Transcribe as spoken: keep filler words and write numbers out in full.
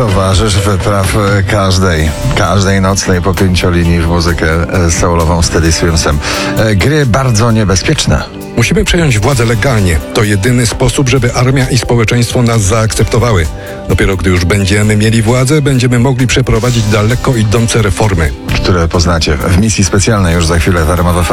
towarzysz wypraw każdej, każdej nocnej po pięciolinii w muzykę soulową z Teddy Swimmsem. Gry bardzo niebezpieczne. Musimy przejąć władzę legalnie. To jedyny sposób, żeby armia i społeczeństwo nas zaakceptowały. Dopiero gdy już będziemy mieli władzę, będziemy mogli przeprowadzić daleko idące reformy, które poznacie w misji specjalnej już za chwilę w R M F F M.